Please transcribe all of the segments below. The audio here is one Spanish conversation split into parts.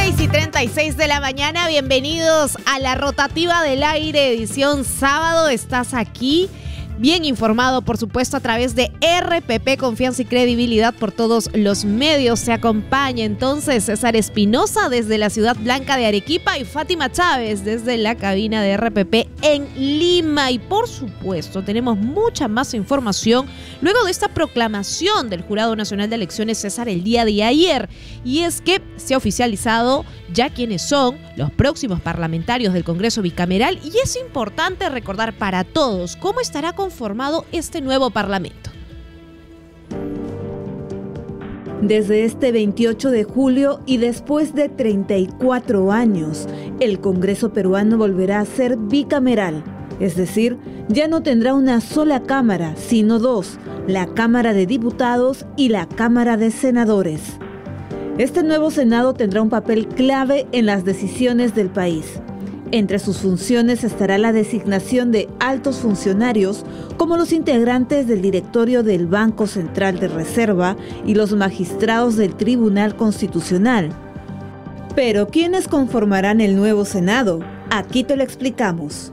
6:36 de la mañana, bienvenidos a la rotativa del aire, edición sábado. Estás aquí, bien informado, por supuesto, a través de RPP, confianza y credibilidad por todos los medios. Se acompaña entonces César Espinosa desde la ciudad blanca de Arequipa y Fátima Chávez desde la cabina de RPP en Lima. Y por supuesto, tenemos mucha más información luego de esta proclamación del Jurado Nacional de Elecciones, César, el día de ayer. Y es que se ha oficializado ya quiénes son los próximos parlamentarios del Congreso Bicameral, y es importante recordar para todos cómo estará conformado este nuevo Parlamento. Desde este 28 de julio y después de 34 años, el Congreso peruano volverá a ser bicameral. Es decir, ya no tendrá una sola cámara, sino dos, la Cámara de Diputados y la Cámara de Senadores. Este nuevo Senado tendrá un papel clave en las decisiones del país. Entre sus funciones estará la designación de altos funcionarios, como los integrantes del directorio del Banco Central de Reserva y los magistrados del Tribunal Constitucional. Pero, ¿quiénes conformarán el nuevo Senado? Aquí te lo explicamos.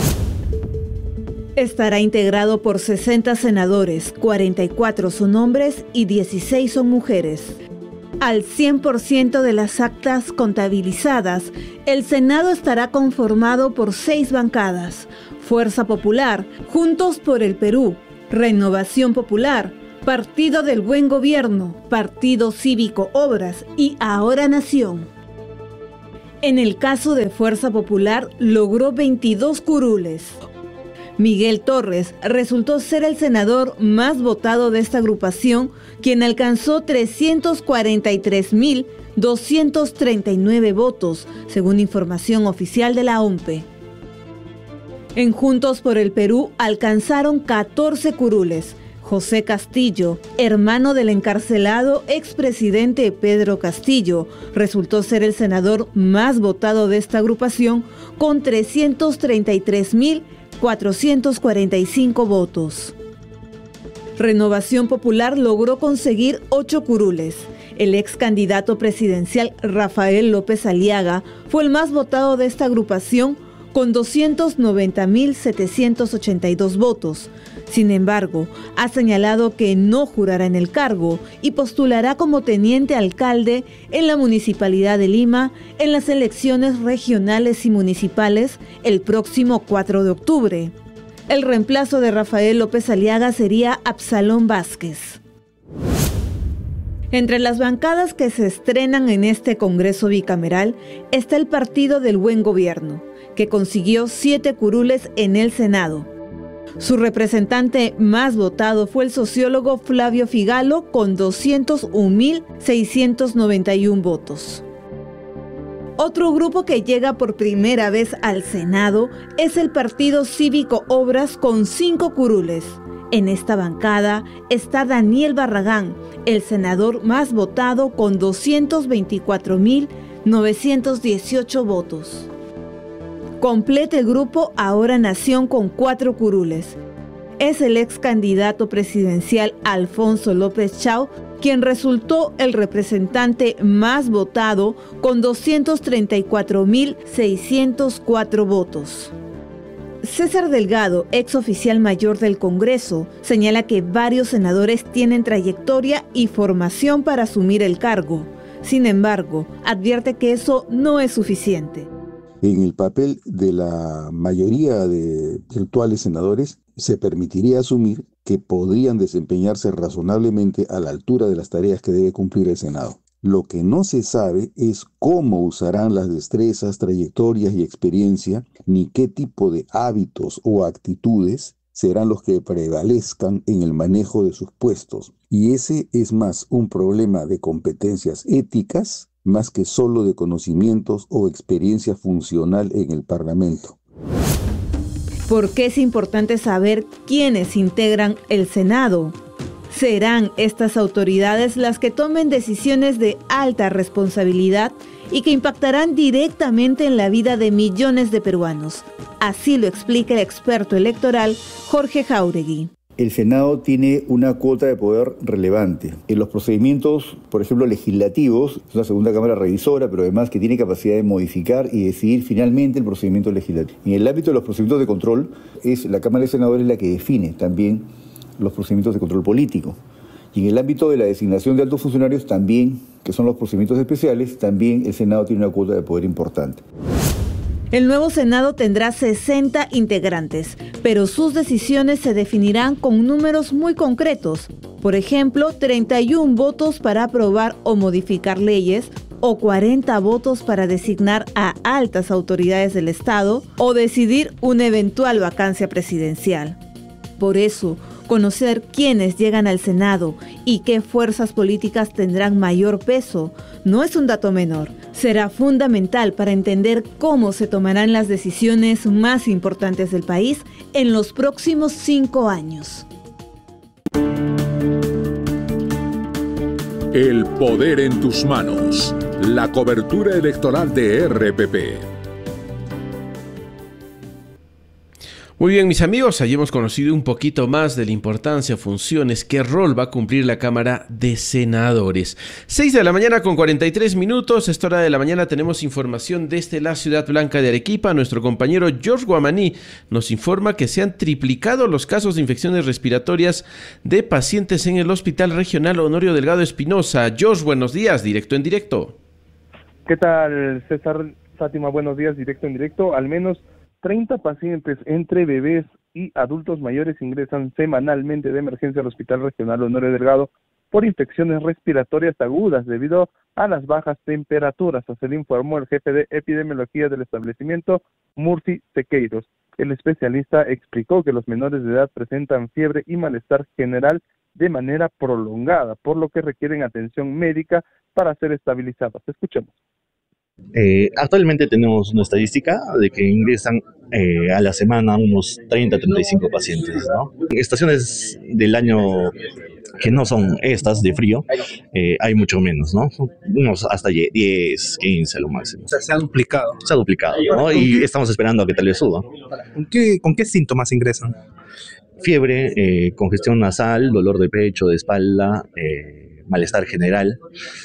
Estará integrado por 60 senadores, 44 son hombres y 16 son mujeres. Al 100% de las actas contabilizadas, el Senado estará conformado por 6 bancadas: Fuerza Popular, Juntos por el Perú, Renovación Popular, Partido del Buen Gobierno, Partido Cívico Obras y Ahora Nación. En el caso de Fuerza Popular, logró 22 curules. Miguel Torres resultó ser el senador más votado de esta agrupación, quien alcanzó 343.239 votos, según información oficial de la OMPE. En Juntos por el Perú alcanzaron 14 curules. José Castillo, hermano del encarcelado expresidente Pedro Castillo, resultó ser el senador más votado de esta agrupación, con 333.445 votos. Renovación Popular logró conseguir 8 curules. El ex candidato presidencial Rafael López Aliaga fue el más votado de esta agrupación, con 290.782 votos. Sin embargo, ha señalado que no jurará en el cargo y postulará como teniente alcalde en la Municipalidad de Lima en las elecciones regionales y municipales el próximo 4 de octubre. El reemplazo de Rafael López Aliaga sería Absalón Vázquez. Entre las bancadas que se estrenan en este Congreso bicameral está el Partido del Buen Gobierno, que consiguió 7 curules en el Senado. Su representante más votado fue el sociólogo Flavio Figalo, con 201.691 votos. Otro grupo que llega por primera vez al Senado es el Partido Cívico Obras, con 5 curules. En esta bancada está Daniel Barragán, el senador más votado, con 224.918 votos. Completa el grupo Ahora Nación con 4 curules. Es el ex candidato presidencial Alfonso López Chau quien resultó el representante más votado, con 234.604 votos. César Delgado, ex oficial mayor del Congreso, señala que varios senadores tienen trayectoria y formación para asumir el cargo. Sin embargo, advierte que eso no es suficiente. En el papel de la mayoría de actuales senadores, se permitiría asumir que podrían desempeñarse razonablemente a la altura de las tareas que debe cumplir el Senado. Lo que no se sabe es cómo usarán las destrezas, trayectorias y experiencia, ni qué tipo de hábitos o actitudes serán los que prevalezcan en el manejo de sus puestos. Y ese es más un problema de competencias éticas, más que solo de conocimientos o experiencia funcional en el Parlamento. ¿Por qué es importante saber quiénes integran el Senado? Serán estas autoridades las que tomen decisiones de alta responsabilidad y que impactarán directamente en la vida de millones de peruanos. Así lo explica el experto electoral Jorge Jáuregui. el Senado tiene una cuota de poder relevante. En los procedimientos, por ejemplo, legislativos, es una segunda cámara revisora, pero además que tiene capacidad de modificar y decidir finalmente el procedimiento legislativo. En el ámbito de los procedimientos de control, es la Cámara de Senadores la que define también los procedimientos de control político. Y en el ámbito de la designación de altos funcionarios también, que son los procedimientos especiales, también el Senado tiene una cuota de poder importante. El nuevo Senado tendrá 60 integrantes, pero sus decisiones se definirán con números muy concretos. Por ejemplo, 31 votos para aprobar o modificar leyes, o 40 votos para designar a altas autoridades del Estado o decidir una eventual vacancia presidencial. Por eso, conocer quiénes llegan al Senado y qué fuerzas políticas tendrán mayor peso no es un dato menor. Será fundamental para entender cómo se tomarán las decisiones más importantes del país en los próximos 5 años. El poder en tus manos. La cobertura electoral de RPP. Muy bien, mis amigos, allí hemos conocido un poquito más de la importancia, funciones, qué rol va a cumplir la Cámara de Senadores. 6 de la mañana con 43 minutos, esta hora de la mañana tenemos información desde la Ciudad Blanca de Arequipa. Nuestro compañero George Guamaní nos informa que se han triplicado los casos de infecciones respiratorias de pacientes en el Hospital Regional Honorio Delgado Espinosa. George, buenos días, directo en directo. ¿Qué tal, César? Fátima, buenos días, directo en directo. Al menos 30 pacientes entre bebés y adultos mayores ingresan semanalmente de emergencia al Hospital Regional Honorio Delgado por infecciones respiratorias agudas debido a las bajas temperaturas. Así lo informó el jefe de epidemiología del establecimiento, Murci Sequeiros. El especialista explicó que los menores de edad presentan fiebre y malestar general de manera prolongada, por lo que requieren atención médica para ser estabilizados. Escuchemos. Actualmente tenemos una estadística de que ingresan a la semana unos 30-35 pacientes, ¿no? En estaciones del año que no son estas de frío, hay mucho menos, ¿no? Unos hasta 10, 15 a lo máximo. O sea, se ha duplicado. Se ha duplicado, ¿no? Y estamos esperando a que tal vez suba. ¿Con qué síntomas ingresan? Fiebre, congestión nasal, dolor de pecho, de espalda, malestar general.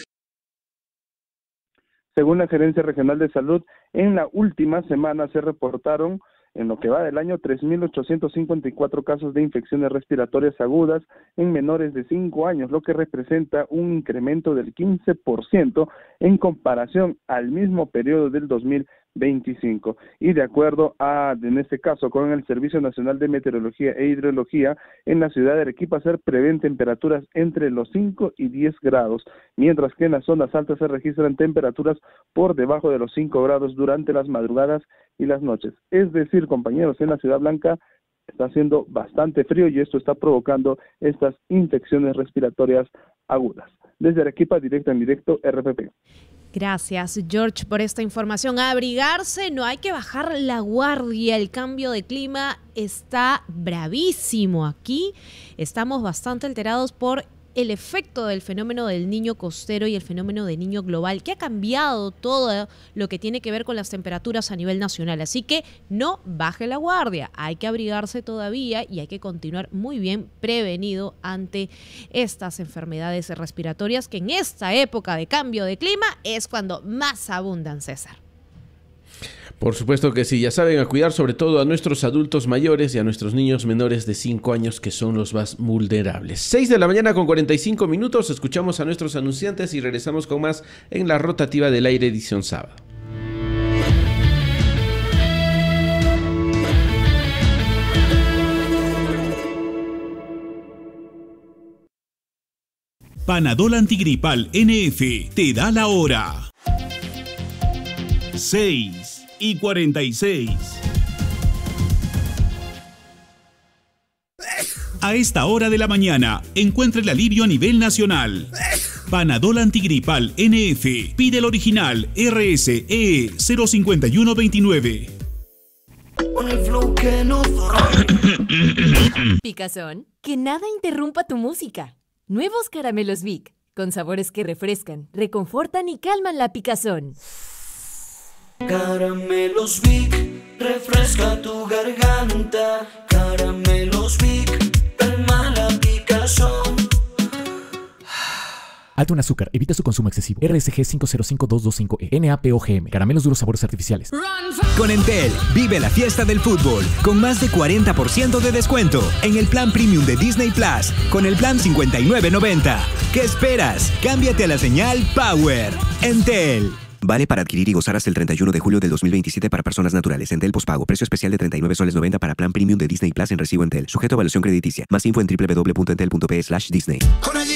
Según la Gerencia Regional de Salud, en la última semana se reportaron, en lo que va del año, 3.854 casos de infecciones respiratorias agudas en menores de 5 años, lo que representa un incremento del 15% en comparación al mismo periodo del 2025. Y de acuerdo en este caso, con el Servicio Nacional de Meteorología e Hidrología, en la ciudad de Arequipa se prevén temperaturas entre los 5 y 10 grados, mientras que en las zonas altas se registran temperaturas por debajo de los 5 grados durante las madrugadas y las noches. Es decir, compañeros, en la Ciudad Blanca está haciendo bastante frío y esto está provocando estas infecciones respiratorias agudas. Desde Arequipa, directo en directo, RPP. Gracias, George, por esta información. A abrigarse, no hay que bajar la guardia. El cambio de clima está bravísimo. Aquí estamos bastante alterados por el efecto del fenómeno del niño costero y el fenómeno del niño global, que ha cambiado todo lo que tiene que ver con las temperaturas a nivel nacional. Así que no baje la guardia, hay que abrigarse todavía y hay que continuar muy bien prevenido ante estas enfermedades respiratorias que en esta época de cambio de clima es cuando más abundan, César. Por supuesto que sí, ya saben, a cuidar sobre todo a nuestros adultos mayores y a nuestros niños menores de 5 años que son los más vulnerables. 6 de la mañana con 45 minutos, escuchamos a nuestros anunciantes y regresamos con más en la rotativa del aire edición sábado. Panadol Antigripal NF te da la hora. 6:46. A esta hora de la mañana, encuentra el alivio a nivel nacional. Panadol Antigripal NF. Pide el original RSE 05129. Picazón, que nada interrumpa tu música. Nuevos caramelos Vic, con sabores que refrescan, reconfortan y calman la picazón. Caramelos Vic, refresca tu garganta. Caramelos Vic, calma Alto en azúcar, evita su consumo excesivo. RSG 505225E, NAPOGM, caramelos duros sabores artificiales. Con Entel, vive la fiesta del fútbol, con más de 40% de descuento en el plan premium de Disney Plus, con el plan $59.90. ¿Qué esperas? Cámbiate a la señal Power. Entel. Vale para adquirir y gozar hasta el 31 de julio del 2027 para personas naturales. Entel pospago. Precio especial de 39 soles 90 para plan premium de Disney Plus en recibo Entel. Sujeto a evaluación crediticia. Más info en www.entel.p/Disney.